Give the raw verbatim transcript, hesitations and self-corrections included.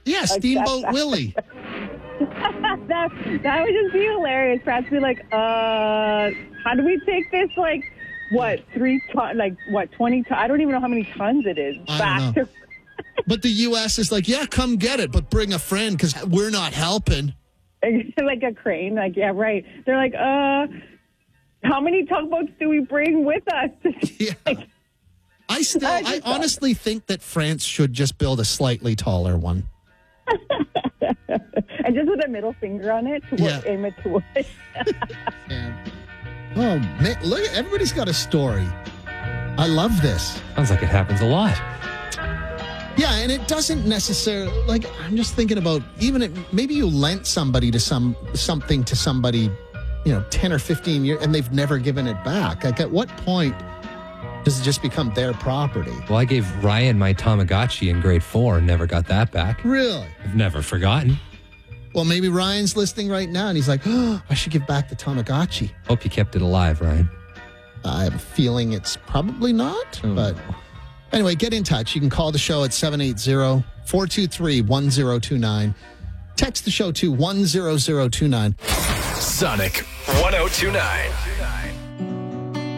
Yeah, Steamboat Willie. that, that would just be hilarious. France would be like, uh, how do we take this, like, what, three ton, like, what, twenty tons? I don't even know how many tons it is. I Back don't know. to. But the U S is like, yeah, come get it, but bring a friend because we're not helping. Like a crane. Like, yeah, right. They're like, uh, how many tugboats do we bring with us? Yeah. Like, I still, I I just- honestly think that France should just build a slightly taller one. and just with a middle finger on it to Yeah. aim it towards. Yeah. Oh, man, look, everybody's got a story. I love this. Sounds like it happens a lot. Yeah, and it doesn't necessarily, like, I'm just thinking about, even if maybe you lent somebody to some something to somebody, you know, ten or fifteen years, and they've never given it back. Like, at what point does it just become their property? Well, I gave Ryan my Tamagotchi in grade four and never got that back. Really? I've never forgotten. Well, maybe Ryan's listening right now, and he's like, oh, I should give back the Tamagotchi. Hope you kept it alive, Ryan. I have a feeling it's probably not, Oh. but anyway, get in touch. You can call the show at seven eight zero, four two three, one zero two nine. Text the show to one zero zero two nine. Sonic one oh two nine.